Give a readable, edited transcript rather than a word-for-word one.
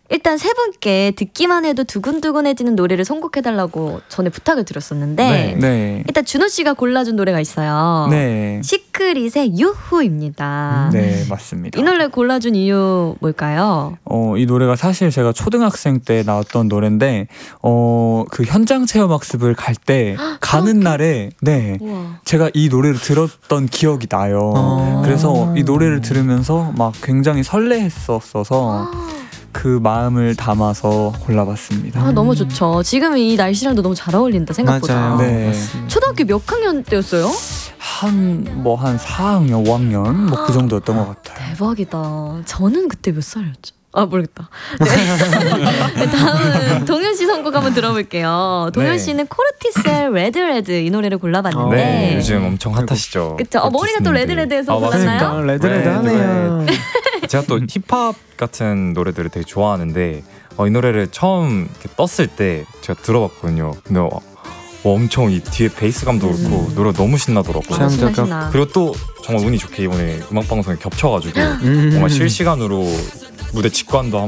일단 세 분께 듣기만 해도 두근두근해지는 노래를 선곡해달라고 전에 부탁을 드렸었는데 네. 일단 준호 씨가 골라준 노래가 있어요. 네. 시크릿의 유후입니다. 네, 맞습니다. 이 노래 골라준 이유 뭘까요? 이 노래가 사실 제가 초등학생 때 나왔던 노래인데 그 현장 체험 학습을 갈 때 가는 날에 네 우와. 제가 이 노래를 들었던 기억이 나요. 그래서 이 노래를 들으면서 막 굉장히 설레했었어서 그 마음을 담아서 골라봤습니다. 너무 좋죠. 지금 이 날씨랑도 너무 잘 어울린다 생각보다. 맞아요. 네. 초등학교 몇 학년 때였어요? 한 4학년, 5학년 뭐 그 정도였던 것 같아요. 대박이다. 저는 그때 몇 살이었죠? 모르겠다. 네. 다음은 동현 씨 선곡 한번 들어볼게요. 동현 네. 씨는 코르티스의 레드 이 노래를 골라봤는데 네, 요즘 엄청 핫하시죠. 그쵸? 머리가 또 레드에서 골랐나요? 그러니까 레드레드하네요. 제가 또 힙합 같은 노래들을 되게 좋아하는데 이 노래를 처음 이렇게 떴을 때 제가 들어봤거든요. 근데 엄청 이 뒤에 베이스감도 그렇고 노래가 너무 신나더라고요. 신나. 그리고 또 정말 운이 좋게 이번에 음악방송에 겹쳐가지고 뭔가 실시간으로 무대 직관도